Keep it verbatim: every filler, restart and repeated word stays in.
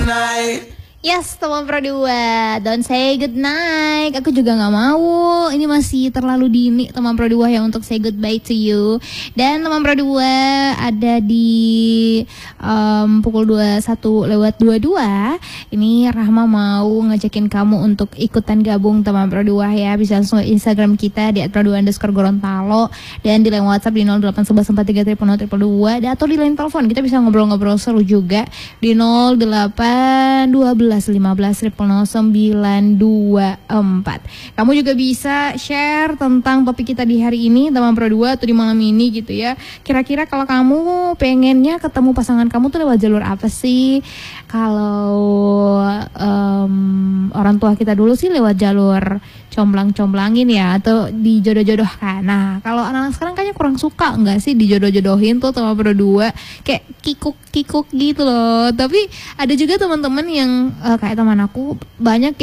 Yes, teman Pro dua, don't say good night. Aku juga gak mau. Ini masih terlalu dini teman Pro dua ya untuk say goodbye to you. Dan teman Pro dua ada di um, pukul dua puluh satu lewat dua puluh dua. Ini Rahma mau ngajakin kamu untuk ikutan gabung teman Pro dua ya. Bisa langsung Instagram kita di at pro dua underscore Gorontalo. Dan di line WhatsApp di nol delapan satu satu empat tiga nol nol dua dua. Dan atau di line telepon kita bisa ngobrol-ngobrol seru juga di nol delapan dua belas lima belas nol nol sembilan dua empat. Kamu juga bisa share tentang topik kita di hari ini teman Pro dua atau di malam ini gitu ya. Kira-kira kalau kamu pengennya ketemu pasangan kamu tuh lewat jalur apa sih? Kalau um, orang tua kita dulu sih lewat jalur comblang-comblangin ya, atau dijodoh-jodohkan. Nah kalau anak-anak sekarang kayaknya kurang suka nggak sih dijodoh-jodohin tuh teman Pro dua, kayak kikuk-kikuk gitu loh. Tapi ada juga teman-teman yang uh, kayak teman aku banyak